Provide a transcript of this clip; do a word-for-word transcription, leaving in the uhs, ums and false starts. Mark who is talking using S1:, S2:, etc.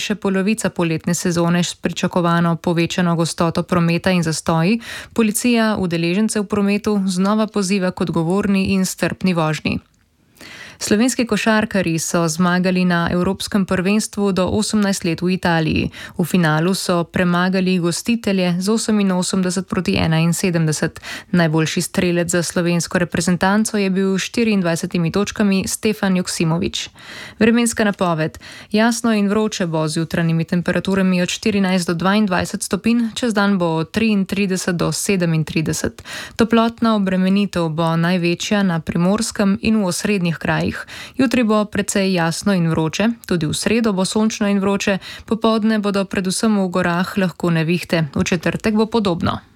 S1: še polovica poletne sezone s pričakovano povečano gostoto prometa in zastoji, policija udeležence v prometu znova poziva k odgovorni in strpni vožnji. Slovenski košarkarji so zmagali na Evropskem prvenstvu do osemnajst let v Italiji. V finalu so premagali gostitelje z oseminosemdeset proti enainsedemdeset. Najboljši strelec za slovensko reprezentanco je bil s štiriindvajsetimi točkami Stefan Joksimović. Vremenska napoved. Jasno in vroče bo z jutranjimi temperaturami od štirinajst do dvaindvajset stopinj, čez dan bo od triintrideset do sedemintrideset. Toplotna obremenitev bo največja na Primorskem in v osrednjih krajih. Jutri bo precej jasno in vroče, tudi v sredo bo sončno in vroče, popoldne bodo predvsem v gorah lahko nevihte, v četrtek bo podobno.